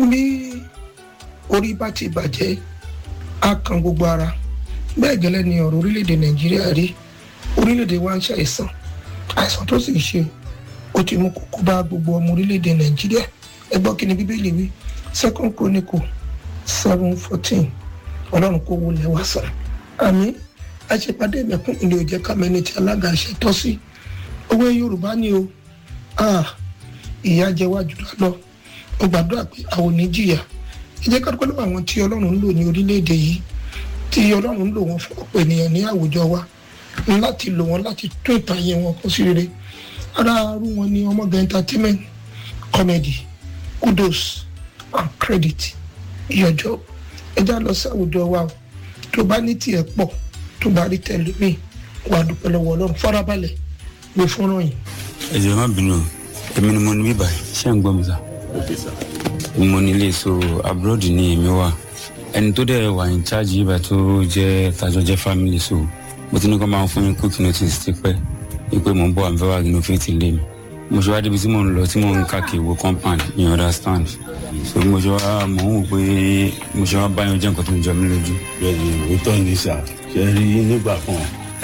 bí orí bá ti bàjẹ́ á kan gbogbo ara. Bẹ́ẹ̀ gẹ́lẹ́ ni ọ̀rọ̀ orílẹ̀-èdè Nàìjíríà rí. Orílẹ̀-èdè wa ń ṣàìsàn, àìsàn tó sì ń ṣe ó ti mú kókó bá gbogbo ọmọ orílẹ̀-èdè Nàìjíríà. Ẹ gbọ́ kí ni Bíbélì wí, 2 Chronicle 7:14. Ọlọ́run kó wọlé wá sàn. Àmín. Àṣepàdé mẹ̀kún ilé ò jẹ́ ká mẹ́ni tí alága ṣe tọ́ sí. Òwe Yorùbá ni o. Ìyà jẹ wá jù lọ. Mo gbàdúrà pé àwọn ò ní jìyà. Ẹ jẹ́ ká dúpẹ́ lọ́wọ́ àwọn tí Ọlọ́run ń lò ní orílẹ̀-èdè yìí, tí Ọlọ́run ń lò wọ́n fún ọ̀pọ̀ ènìyàn ní àwùjọ wa, láti lò wọ́n láti tún ìtàn ayé wọn kó sí rere. Ara arú wọn ni Ọmọge Entertainment, Comedy, Kudos and Credit, Ìyọ̀jọ́. Ẹ já lọ sí àwùjọ wa o. Tó bá ní tiẹ̀ pọ̀, tó bá rí tẹlómi, wà dúpẹ́ lọ́wọ́ Ọlọ́run. Farabalẹ̀ gbé fọ́nrán yìí. Ẹ jọ̀ọ́ má bínú, èmi ni mo ní bíbá yìí, ṣé ń gbọ́ mi sá? Mo ní ilé so abroad ní èmi wà. Ẹni tó dẹ̀ wà in charge yìí bá tó jẹ́ tajọ jẹ́ family, so mo ti ní kó máa fún mi quick notice ti pẹ́ wípé mo ń bọ̀ àmì wá nínú fẹ́ẹ̀tì lé mi. Mo ṣe wá débi tí mò ń lọ tí mò ń káàkiri wo compound, you understand? So mo ṣe wá mò ń wò pé mo ṣe wá báyọ̀ jẹ́ nǹkan tó ń jọ mí lójú. Bẹ́ẹ̀ni òótọ́ ní sà, ṣe rí nígbà kan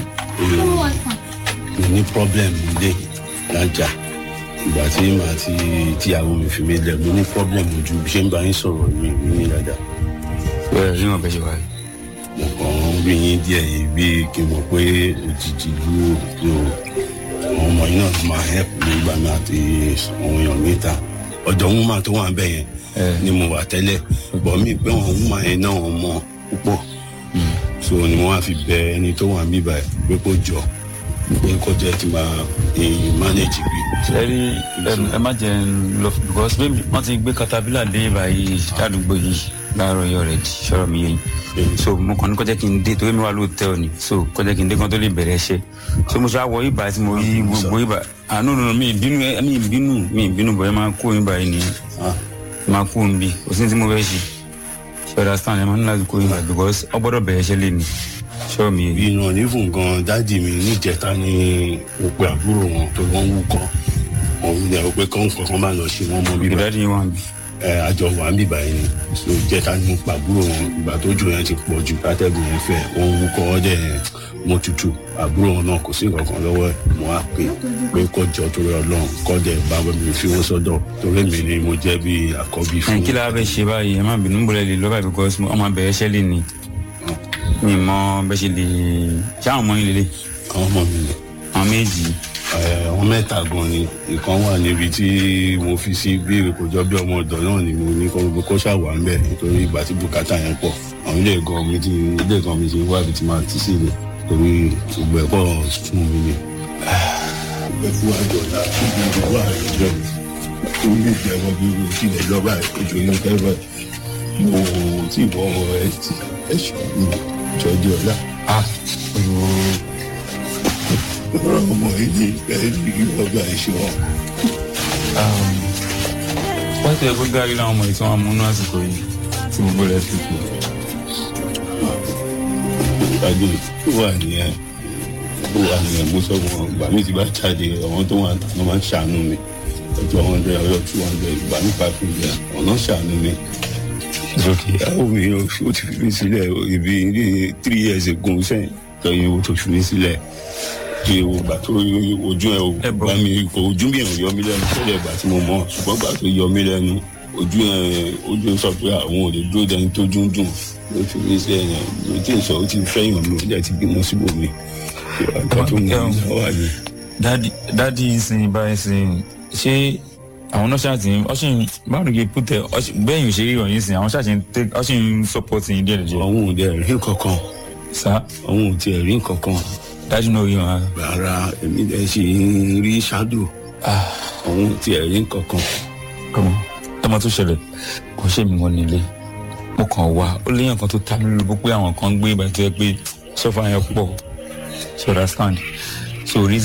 mo ní problem nílé lájà. Ìgbà tí màá ti tíyàwó mi fi mí lẹ̀, mo ní problem ojú bí ṣe ń bá yín sọ̀rọ̀ mi ní ìyàdá. Bẹ́ẹ̀ rí wọn bẹ́ẹ̀ ṣe wáyé. Mo kàn ń rí yín díẹ̀ yìí bí kí n mọ̀ pé òjijì dúró àwọn ọmọ yìí náà máa help mi gbà mí àti àwọn èèyàn níta. Ọ̀dọ̀ woman tó wà ń bẹ̀ yẹn ni mo wà tẹ́lẹ̀. Bọ̀ mí pé àwọn woman yẹn náà wọ́n mọ púpọ̀. So ni mo wá fi bẹ ẹni tó wà ń bíbà pé kó jọ pé kó jẹ́ ti máa manage bí. Ẹ má jẹ́ ń lọ because bẹ́ẹ̀ wọ́n ti gbé katapila dé báyìí ládùúgbò yìí láàárọ̀ yọ̀ rẹ̀ sọ̀rọ̀ mi yẹn. So mo kàn ní kó jẹ́ kí n dé torí mi wà lóòótọ́ ni, so kó jẹ́ kí n dé kan tó lè bẹ̀rẹ̀ ṣe. So mo ṣe àwọ̀ ibà tí mo rí gbogbo ibà. Àánú mi ìbínú bọ̀ ẹ máa kó ibà yìí nìyẹn. Máa kó n bí kò sí tí mo fẹ́ ṣe. So understand ẹ máa ń láti kó ibà because ọ gbọ́dọ̀ bẹ̀rẹ̀ ṣe lé ni. Sọ̀rọ̀ mi yẹn. Ìnà nífun gan dáàdì mi níjẹta ní òpè àbúrò wọn tó wọ́n wúkọ́. Òun ni àwọn pé kọ́ńkọ́ máa lọ ṣe wọ́n mọ bíbá. Dáàdì yín wà ń bí. Àjọ wà ń bíbá yìí ni. So jẹta ní mo pa àbúrò wọn, ìgbà tó jù yẹn ti pọ̀ ju kátẹ́gùn yẹn fẹ́. Wọ́n wúkọ́ ọdẹ mo tutù. Àbúrò wọn náà kò sí nǹkan lọ́wọ́ ẹ̀. Mo á pé kọjọ torí Ọlọ́run kọjẹ bá mi fi wọ́n sọ́dọ̀ torí mi ni mo jẹ́ bí àkọ́bí fún. Kí la bẹ ṣe báyìí ẹ má bínú bọ̀lẹ̀ lè lọ́ba because ọmọ bẹ̀rẹ̀ ṣẹ́lẹ̀ ni. Mi mọ bẹ́ẹ̀ ṣe lè ṣé àwọn ọmọ yín lélẹ̀. Àwọn ọmọ mi ni. Àwọn méjì. Àwọn mẹ́ta gan ni. Ìkan wà níbi tí mo fi sí bí kò jọ bí ọmọ ọ̀dọ̀ náà ni mo ní kó ṣàwà ń bẹ̀ nítorí ìgbà tí bùkátà yẹn pọ̀. Àwọn ilé ẹ̀gọ́ mi ti wá ibi tí máa ti sí ni torí gbogbo ẹ̀kọ́ fún mi ni. Ẹ̀kú àjọ̀dá gbogbo wà ìjọ tó lè jẹ́wọ́ bí o ti lè lọ́ba ìjọ inú kẹ́fẹ́. Mo ti wọ ẹ̀ṣọ́ mi jọjọ́ ọ̀la. Ọmọ yìí ní ọgbà ẹ̀ṣọ́. Wọ́n ti ẹgbẹ́ gárí láwọn ọmọ ìtàn àmúnú àsìkò yìí tí gbogbo rẹ̀ fi kú. Ìpàdé wà nìyẹn mo sọ wọn ìgbà mi ti bá jáde àwọn tó wà tán máa ń ṣàánú mi ọjọ́ 100 ọjọ́ 200 ìgbà mi pàtó ìgbà ọ̀nà ṣàánú mi. Ìyàwó mi ó ti fi mí sílẹ̀ ibi 3 years ago sẹ́yìn lọ́yìn owó tó fi mí sílẹ̀ kí ìgbà tó ojú ẹ̀ bá mi kò ojú mi ò yọ mí lẹ́nu tẹ́lẹ̀ ìgbà tí mo mọ̀ ṣùgbọ́n ìgbà tó yọ mí lẹ́nu ojú sọ pé àwọn ò lè dúró dẹni tó dùn ló fi mí sílẹ̀ yẹn ló ti sọ ó ti fẹ́yàn mi ó jẹ́ ti bímọ síbòmí. Dádì ìsìn báyìí sìn ṣé àwọn náà ṣáàtì ọṣìn báwo ni kì í pútẹ bẹ́ẹ̀ yóò ṣe rí ìròyìn sìn àwọn ṣáàtì ọṣìn support yín díẹ̀ díẹ̀. Àwọn ò dẹ̀ rí nǹkankan. Sá. Àwọn ò tiẹ̀ rí nǹkankan. Dájú náà rí wọn. Rárá èmi dẹ̀ ṣe ń rí ṣáàdù. Àwọn ò tiẹ̀ rí nǹkankan. Tọ́mọ tó ṣẹlẹ̀ kò ṣe mí wọn nílé mo kàn wá ó léyàn kan tó ta mí lóbo pé àwọn kan gbé ìgbà tó yẹ pé sọ́fà yẹn pọ̀ so understand so reason.